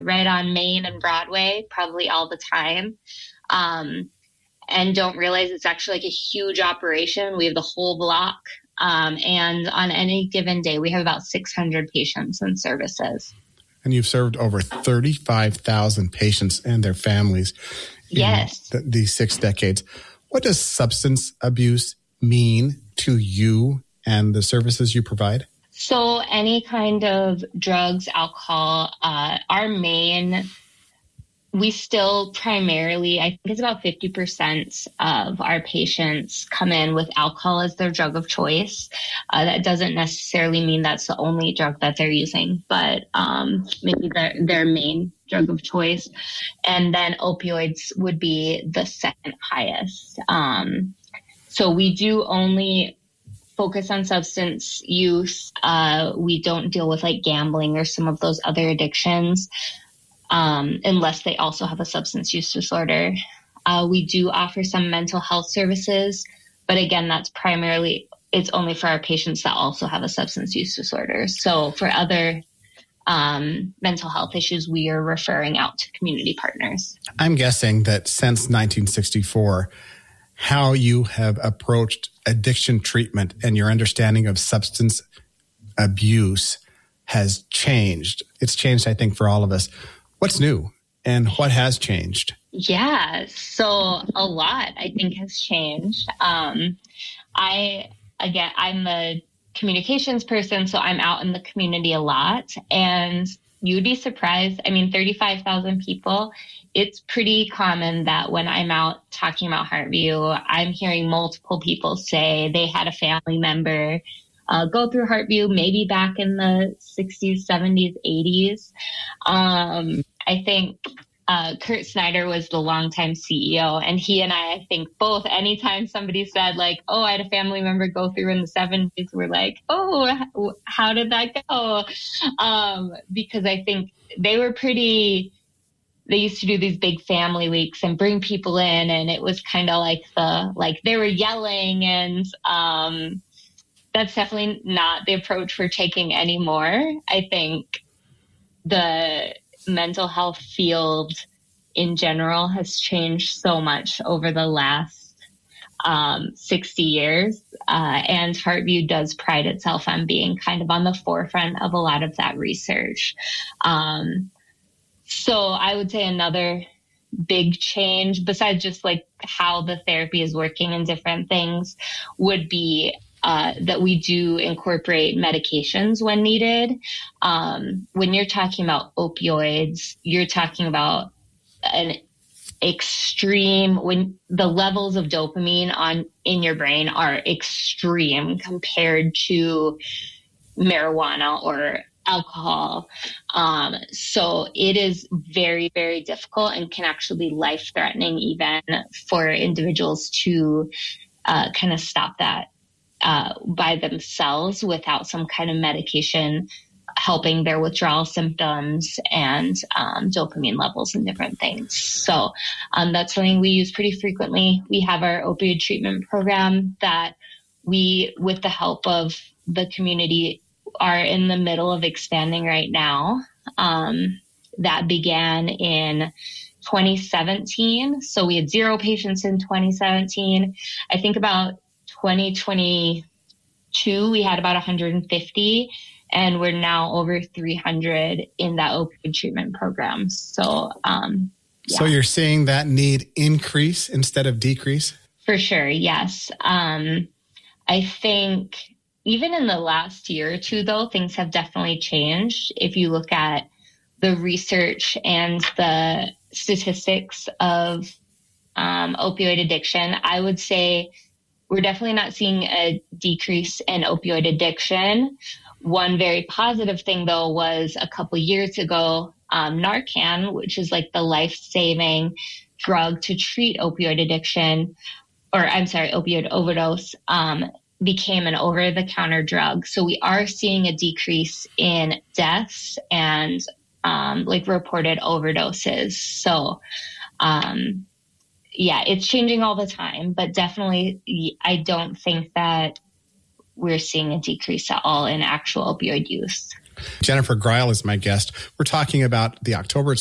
right on Main and Broadway, probably all the time. And don't realize it's actually like a huge operation. We have the whole block. And on any given day, we have about 600 patients and services. And you've served over 35,000 patients and their families in these 6 decades. What does substance abuse mean to you and the services you provide? So any kind of drugs, alcohol, we still primarily, I think it's about 50% of our patients come in with alcohol as their drug of choice. That doesn't necessarily mean that's the only drug that they're using, but maybe their main drug of choice. And then opioids would be the second highest. So we do only focus on substance use. We don't deal with like gambling or some of those other addictions. Unless they also have a substance use disorder. We do offer some mental health services, but again, it's only for our patients that also have a substance use disorder. So for other mental health issues, we are referring out to community partners. I'm guessing that since 1964, how you have approached addiction treatment and your understanding of substance abuse has changed. It's changed, I think, for all of us. What's new and what has changed? Yeah, so a lot I think has changed. I'm a communications person, so I'm out in the community a lot. And you'd be surprised. 35,000 people. It's pretty common that when I'm out talking about Heartview, I'm hearing multiple people say they had a family member go through Heartview, maybe back in the 60s, 70s, 80s. I think Kurt Snyder was the longtime CEO, and he and I think both, anytime somebody said like, oh, I had a family member go through in the 70s, we're like, oh, how did that go? Because I think they used to do these big family weeks and bring people in, and it was kind of like they were yelling, and that's definitely not the approach we're taking anymore. I think the mental health field in general has changed so much over the last 60 years. And Heartview does pride itself on being kind of on the forefront of a lot of that research. So I would say another big change, besides just like how the therapy is working and different things, would be that we do incorporate medications when needed. When you're talking about opioids, you're talking about an extreme, when the levels of dopamine in your brain are extreme compared to marijuana or alcohol. So it is very, very difficult and can actually be life-threatening even for individuals to kind of stop that by themselves without some kind of medication helping their withdrawal symptoms and dopamine levels and different things. So that's something we use pretty frequently. We have our opioid treatment program that we, with the help of the community, are in the middle of expanding right now. That began in 2017. So we had 0 patients in 2017. I think about 2022, we had about 150, and we're now over 300 in that opioid treatment program. So, So you're seeing that need increase instead of decrease? For sure, yes. I think even in the last year or two, though, things have definitely changed. If you look at the research and the statistics of opioid addiction, I would say we're definitely not seeing a decrease in opioid addiction. One very positive thing, though, was a couple years ago, Narcan, which is like the life-saving drug to treat opioid addiction, opioid overdose, became an over-the-counter drug. So we are seeing a decrease in deaths and reported overdoses. So, it's changing all the time, but definitely I don't think that we're seeing a decrease at all in actual opioid use. Jennifer Greil is my guest. We're talking about the October